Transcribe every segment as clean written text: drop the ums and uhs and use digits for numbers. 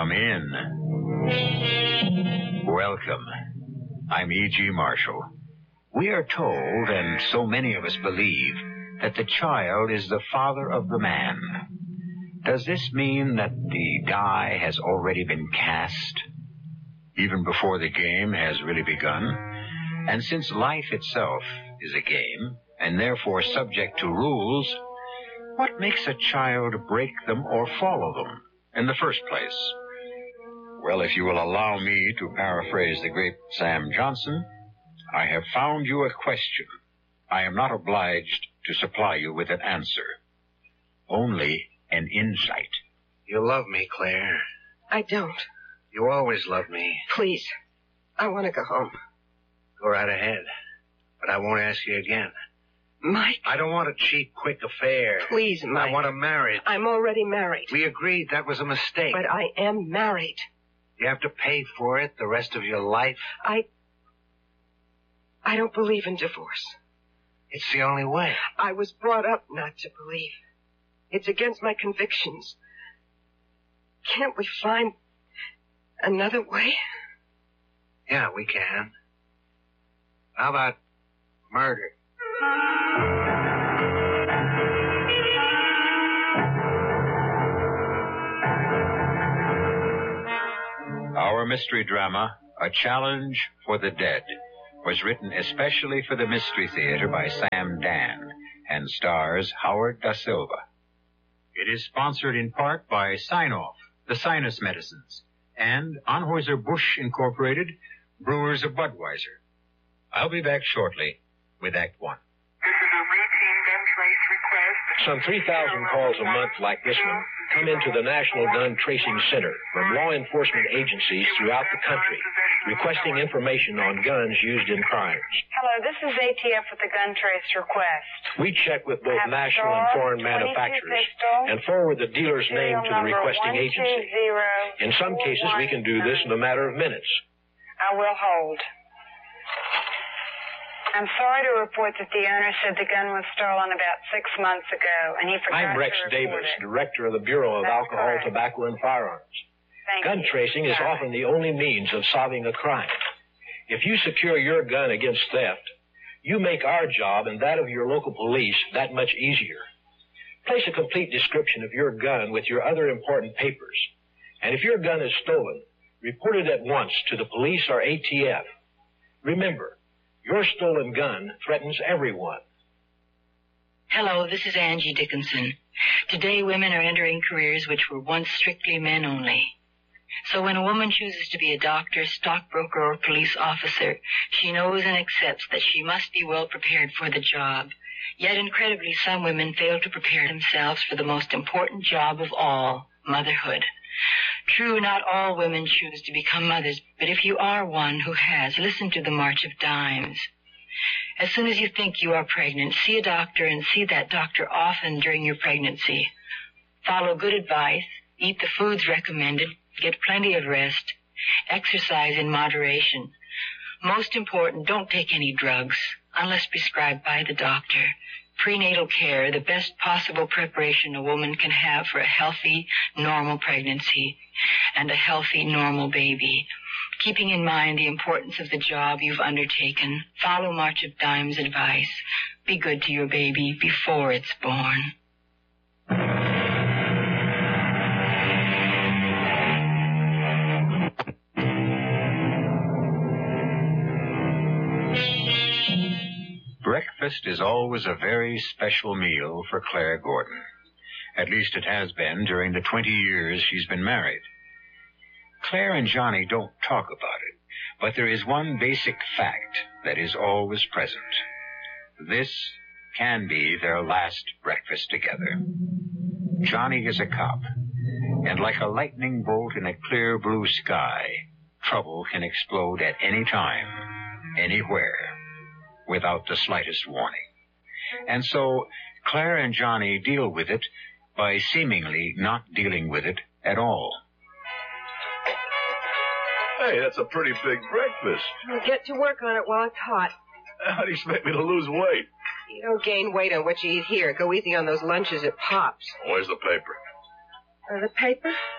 Come in. Welcome. I'm E.G. Marshall. We are told, and so many of us believe, that the child is the father of the man. Does this mean that the die has already been cast, even before the game has really begun? And since life itself is a game, and therefore subject to rules, what makes a child break them or follow them in the first place? Well, if you will allow me to paraphrase the great Sam Johnson, I have found you a question. I am not obliged to supply you with an answer, only an insight. You love me, Claire. I don't. You always loved me. Please, I want to go home. Go right ahead. But I won't ask you again. Mike. I don't want a cheap, quick affair. Please, Mike. I want a marriage. I'm already married. We agreed that was a mistake. But I am married. You have to pay for it the rest of your life. I don't believe in divorce. It's the only way. I was brought up not to believe. It's against my convictions. Can't we find another way? Yeah, we can. How about murder? Our mystery drama, A Challenge for the Dead, was written especially for the Mystery Theater by Sam Dan and stars Howard Da Silva. It is sponsored in part by Sign-Off, the sinus medicines, and Anheuser-Busch Incorporated, brewers of Budweiser. I'll be back shortly with Act One. This is a routine gun trace request. Some 3,000 calls a month like this one come into the National Gun Tracing Center from law enforcement agencies throughout the country requesting information on guns used in crimes. Hello, this is ATF with the gun trace request. We check with both national and foreign manufacturers and forward the dealer's name to the requesting agency. In some cases, we can do this in a matter of minutes. I will hold. I'm sorry to report that the owner said the gun was stolen about 6 months ago, and he forgot I'm Rex to report Davis, it. Director of the Bureau of That's Alcohol, correct. Tobacco, and Firearms. Thank Gun you. tracing is often the only means of solving a crime. If you secure your gun against theft, you make our job and that of your local police that much easier. Place a complete description of your gun with your other important papers. And if your gun is stolen, report it at once to the police or ATF. Remember, your stolen gun threatens everyone. Hello, this is Angie Dickinson. Today, women are entering careers which were once strictly men only. So when a woman chooses to be a doctor, stockbroker, or police officer, she knows and accepts that she must be well prepared for the job. Yet, incredibly, some women fail to prepare themselves for the most important job of all, motherhood. True, not all women choose to become mothers, but if you are one who has, listen to the March of Dimes. As soon as you think you are pregnant, see a doctor and see that doctor often during your pregnancy. Follow good advice, eat the foods recommended, get plenty of rest, exercise in moderation. Most important, don't take any drugs unless prescribed by the doctor. Prenatal care, the best possible preparation a woman can have for a healthy, normal pregnancy and a healthy, normal baby. Keeping in mind the importance of the job you've undertaken, follow March of Dimes' advice. Be good to your baby before it's born. Breakfast is always a very special meal for Claire Gordon. At least it has been during the 20 years she's been married. Claire and Johnny don't talk about it, but there is one basic fact that is always present. This can be their last breakfast together. Johnny is a cop, and like a lightning bolt in a clear blue sky, trouble can explode at any time, anywhere, without the slightest warning. And so Claire and Johnny deal with it by seemingly not dealing with it at all. Hey, that's a pretty big breakfast. Well, get to work on it while it's hot. How do you expect me to lose weight? You don't gain weight on what you eat here. Go easy on those lunches at Pop's. Where's the paper? The paper?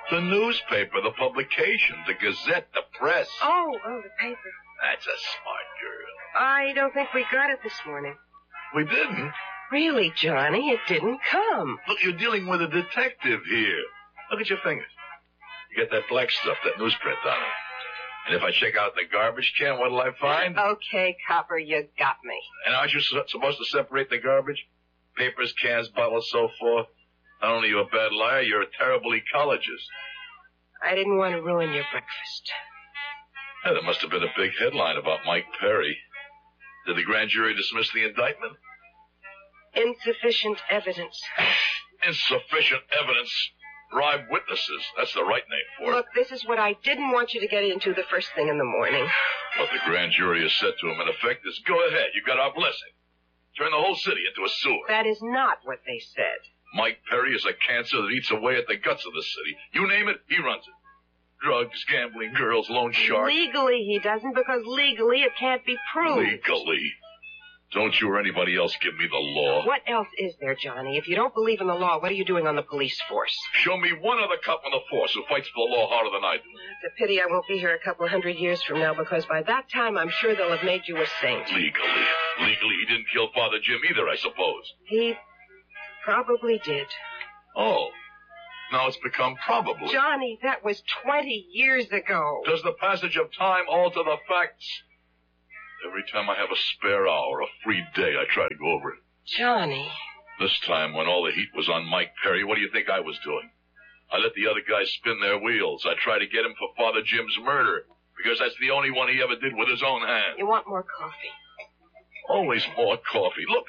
The newspaper, the publication, the Gazette, the press. Oh, the paper. That's a smart girl. I don't think we got it this morning. We didn't. Really, Johnny, it didn't come. Look, you're dealing with a detective here. Look at your fingers. You get that black stuff, that newsprint on it. And if I check out the garbage can, what'll I find? Okay, Copper, you got me. And aren't you supposed to separate the garbage? Papers, cans, bottles, so forth. Not only are you a bad liar, you're a terrible ecologist. I didn't want to ruin your breakfast. Yeah, there must have been a big headline about Mike Perry. Did the grand jury dismiss the indictment? Insufficient evidence. Insufficient evidence. Bribe witnesses. That's the right name for it. Look, this is what I didn't want you to get into the first thing in the morning. What the grand jury has said to him, in effect, is go ahead. You got our blessing. Turn the whole city into a sewer. That is not what they said. Mike Perry is a cancer that eats away at the guts of the city. You name it, he runs it. Drugs, gambling, girls, loan sharks. Legally he doesn't, because legally it can't be proved. Legally? Don't you or anybody else give me the law. What else is there, Johnny? If you don't believe in the law, what are you doing on the police force? Show me one other cop on the force who fights for the law harder than I do. It's a pity I won't be here a couple 100 years from now, because by that time I'm sure they'll have made you a saint. Legally. Legally, he didn't kill Father Jim either, I suppose. He probably did. Oh. Now it's become probably. Johnny, that was 20 years ago. Does the passage of time alter the facts? Every time I have a spare hour, a free day, I try to go over it. Johnny. This time, when all the heat was on Mike Perry, what do you think I was doing? I let the other guys spin their wheels. I tried to get him for Father Jim's murder, because that's the only one he ever did with his own hands. You want more coffee? Always more coffee. Look,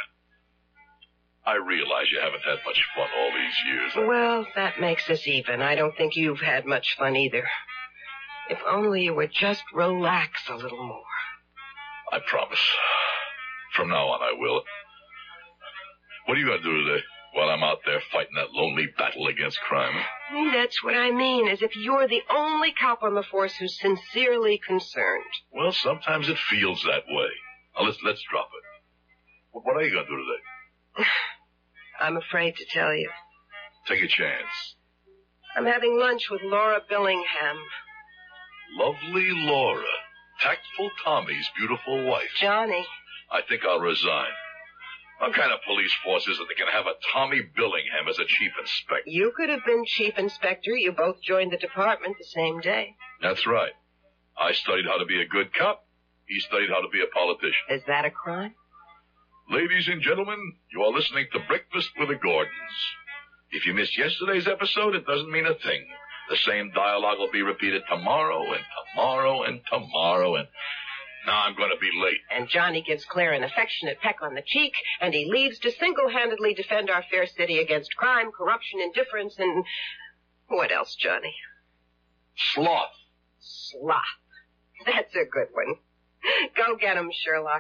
I realize you haven't had much fun all these years. Well, that makes us even. I don't think you've had much fun either. If only you would just relax a little more. I promise. From now on, I will. What are you going to do today while I'm out there fighting that lonely battle against crime? That's what I mean, as if you're the only cop on the force who's sincerely concerned. Well, sometimes it feels that way. Now, let's drop it. What are you going to do today? I'm afraid to tell you. Take a chance. I'm having lunch with Laura Billingham. Lovely Laura. Tactful Tommy's beautiful wife. Johnny. I think I'll resign. What kind of police force is it that can have a Tommy Billingham as a chief inspector? You could have been chief inspector. You both joined the department the same day. That's right. I studied how to be a good cop. He studied how to be a politician. Is that a crime? Ladies and gentlemen, you are listening to Breakfast with the Gordons. If you missed yesterday's episode, it doesn't mean a thing. The same dialogue will be repeated tomorrow and tomorrow and tomorrow, and now I'm going to be late. And Johnny gives Claire an affectionate peck on the cheek, and he leaves to single-handedly defend our fair city against crime, corruption, indifference, and... what else, Johnny? Sloth. Sloth. That's a good one. Go get him, Sherlock.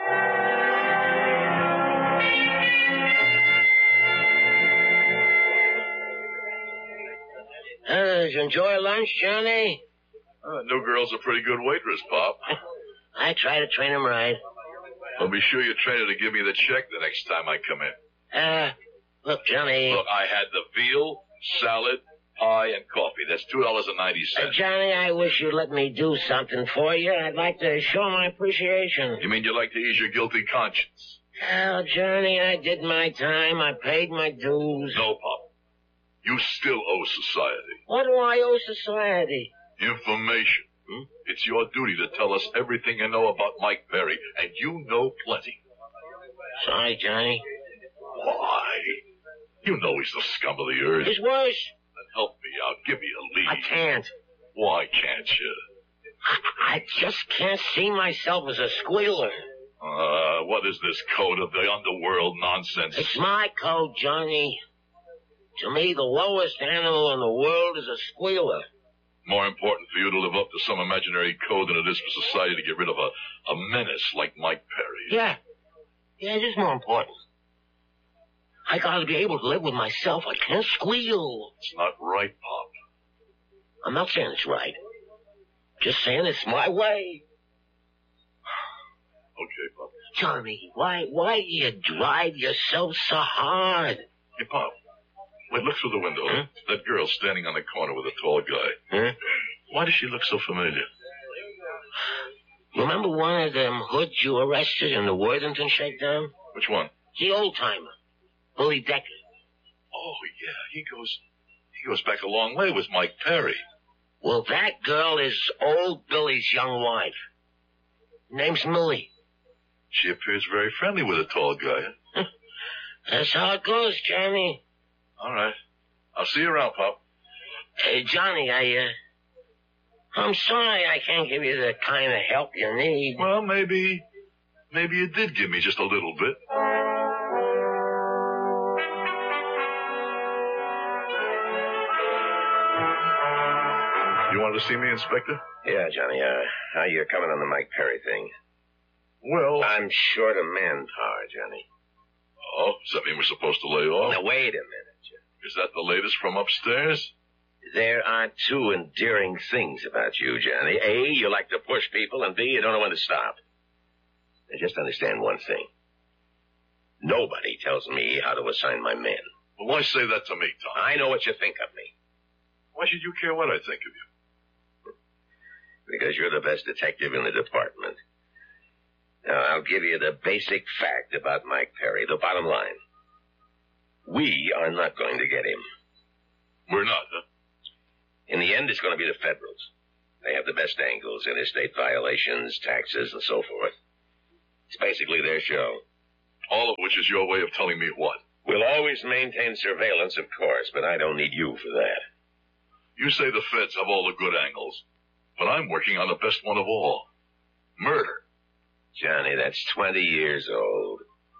Did you enjoy lunch, Johnny? New girl's a pretty good waitress, Pop. I try to train him right. Well, be sure you train her to give me the check the next time I come in. Look, Johnny. Look, I had the veal, salad, pie, and coffee. That's $2.90. Johnny, I wish you'd let me do something for you. I'd like to show my appreciation. You mean you'd like to ease your guilty conscience? Oh, Johnny, I did my time. I paid my dues. No, Pop. You still owe society. What do I owe society? Information. It's your duty to tell us everything you know about Mike Perry, and you know plenty. Sorry, Johnny. Why? You know he's the scum of the earth. It's worse. Then help me out. Give me a lead. I can't. Why can't you? I just can't see myself as a squealer. What is this code of the underworld nonsense? It's my code, Johnny. To me, the lowest animal in the world is a squealer. More important for you to live up to some imaginary code than it is for society to get rid of a menace like Mike Perry. Yeah, it is more important. I gotta be able to live with myself. I can't squeal. It's not right, Pop. I'm not saying it's right. Just saying it's my way. Okay, Pop. Johnny, why do you drive yourself so hard? Hey, Pop. Wait, look through the window. Huh? That girl standing on the corner with a tall guy. Huh? Why does she look so familiar? Remember one of them hoods you arrested in the Worthington shakedown? Which one? The old-timer. Bully Decker. Oh, yeah, he goes back a long way with Mike Perry. Well, that girl is old Billy's young wife. Name's Millie. She appears very friendly with a tall guy. That's how it goes, Johnny. All right. I'll see you around, Pop. Hey, Johnny, I'm sorry I can't give you the kind of help you need. Well, maybe you did give me just a little bit. You wanted to see me, Inspector? Yeah, Johnny, how you coming on the Mike Perry thing? Well... I'm short of manpower, Johnny. Oh, does that mean we're supposed to lay off? Now, wait a minute, Johnny. Is that the latest from upstairs? There are two endearing things about you, Johnny. A, you like to push people, and B, you don't know when to stop. Now, just understand one thing. Nobody tells me how to assign my men. Well, why say that to me, Tom? I know what you think of me. Why should you care what I think of you? Because you're the best detective in the department. Now, I'll give you the basic fact about Mike Perry, the bottom line. We are not going to get him. We're not, huh? In the end, it's going to be the Federals. They have the best angles, interstate violations, taxes, and so forth. It's basically their show. All of which is your way of telling me what? We'll always maintain surveillance, of course, but I don't need you for that. You say the feds have all the good angles, but I'm working on the best one of all. Murder. Johnny, that's 20 years old.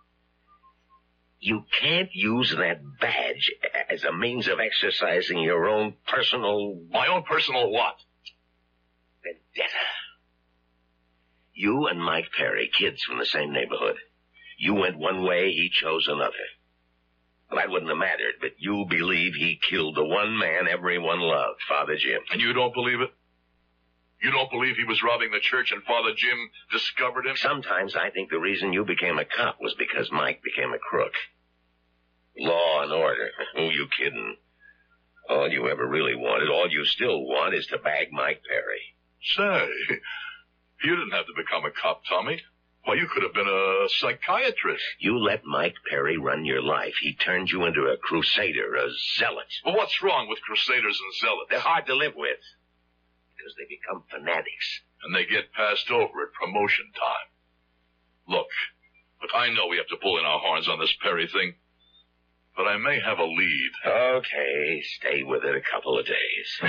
You can't use that badge as a means of exercising your own personal... My own personal what? Vendetta. You and Mike Perry, kids from the same neighborhood. You went one way, he chose another. Well, that wouldn't have mattered, but you believe he killed the one man everyone loved, Father Jim. And you don't believe it? You don't believe he was robbing the church and Father Jim discovered him? Sometimes I think the reason you became a cop was because Mike became a crook. Law and order. Who you kidding? All you ever really wanted, all you still want, is to bag Mike Perry. Say, you didn't have to become a cop, Tommy. Why, you could have been a psychiatrist. You let Mike Perry run your life. He turned you into a crusader, a zealot. Well, what's wrong with crusaders and zealots? They're hard to live with. Because they become fanatics. And they get passed over at promotion time. Look, I know we have to pull in our horns on this Perry thing, but I may have a lead. Okay, stay with it a couple of days.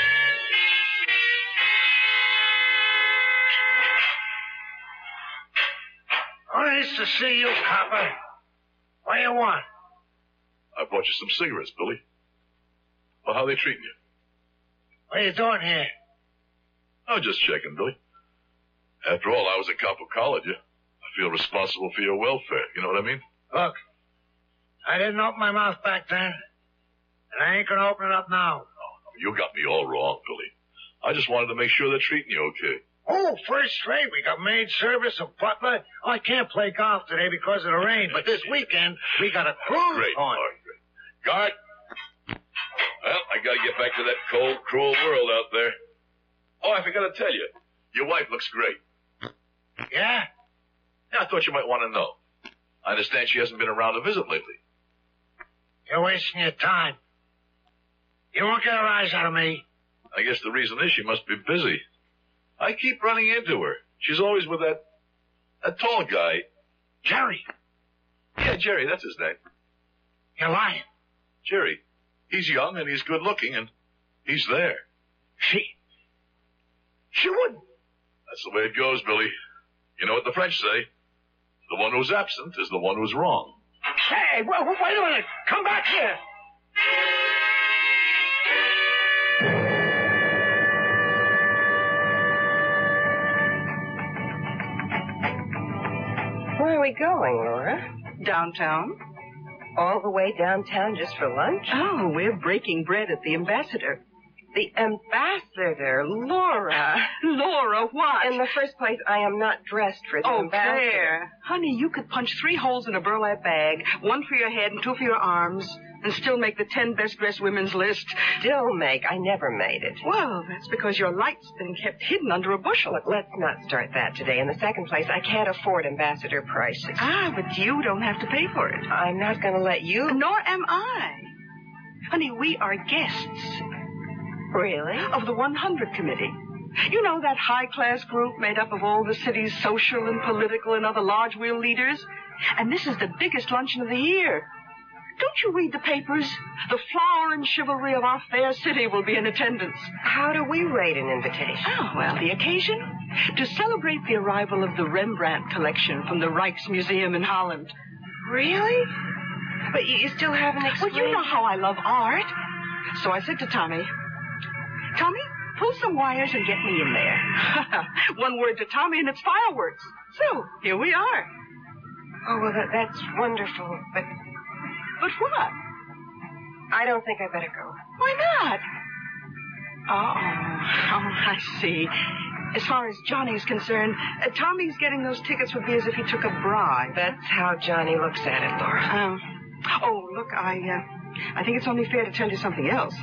Nice to see you, copper. What do you want? I bought you some cigarettes, Billy. Well, how are they treating you? What are you doing here? I'm just checking, Billy. After all, I was a cop who collared you. I feel responsible for your welfare. You know what I mean? Look, I didn't open my mouth back then, and I ain't gonna open it up now. No, you got me all wrong, Billy. I just wanted to make sure they're treating you okay. Oh, first rate. We got maid service, a butler. Oh, I can't play golf today because of the rain, but this weekend we got a cruise Great. on. All right, great. Guard. Well, I gotta get back to that cold, cruel world out there. Oh, I forgot to tell you. Your wife looks great. Yeah? Yeah, I thought you might want to know. I understand she hasn't been around to visit lately. You're wasting your time. You won't get a rise out of me. I guess the reason is she must be busy. I keep running into her. She's always with that tall guy. Jerry, Yeah, Jerry, that's his name. you're lying. Jerry. He's young and he's good looking and he's there. She wouldn't. That's the way it goes, Billy. You know what the French say? The one who's absent is the one who's wrong. Hey, wait a minute. Come back here. Where are we going, Laura? Downtown? All the way downtown just for lunch? Oh, we're breaking bread at the Ambassador. The ambassador, Laura. Laura, what? In the first place, I am not dressed for the Oh, ambassador. Claire. Honey, you could punch 3 holes in a burlap bag, 1 for your head and 2 for your arms. and still make the 10 best-dressed women's list. Still make. I never made it. Well, that's because your light's been kept hidden under a bushel. Look, let's not start that today. In the second place, I can't afford ambassador prices. Ah, but you don't have to pay for it. I'm not going to let you... Nor am I. Honey, we are guests. Really? Of the 100 Committee. You know, that high-class group made up of all the city's social and political and other large-wheel leaders? And this is the biggest luncheon of the year. Don't you read the papers? The flower and chivalry of our fair city will be in attendance. How do we rate an invitation? Oh, well, the occasion? To celebrate the arrival of the Rembrandt collection from the Rijksmuseum in Holland. Really? But you still haven't explained... Well, you know how I love art. So I said to Tommy, Tommy, pull some wires and get me in there. One word to Tommy and it's fireworks. So, here we are. Oh, well, that's wonderful, but... But what? I don't think I better go. Why not? Oh, I see. As far as Johnny's concerned, Tommy's getting those tickets would be as if he took a bribe. That's how Johnny looks at it, Laura. Look, I think it's only fair to tell you something else.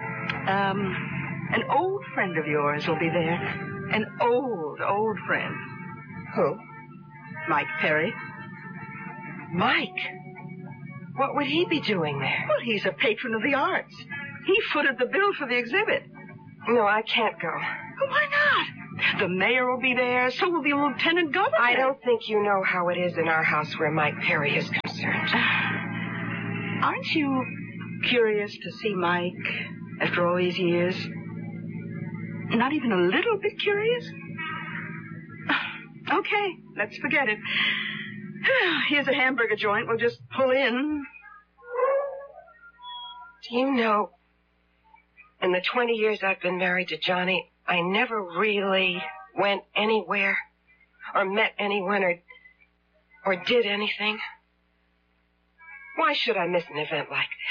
An old friend of yours will be there. An old friend. Who? Mike Perry. Mike? What would he be doing there? Well, he's a patron of the arts. He footed the bill for the exhibit. No, I can't go. Why not? The mayor will be there, so will the lieutenant governor. I don't think you know how it is in our house where Mike Perry is concerned. Aren't you curious to see Mike after all these years? Not even a little bit curious? Okay, let's forget it. Here's a hamburger joint. We'll just pull in. Do you know, in the 20 years I've been married to Johnny, I never really went anywhere or met anyone or did anything. Why should I miss an event like that?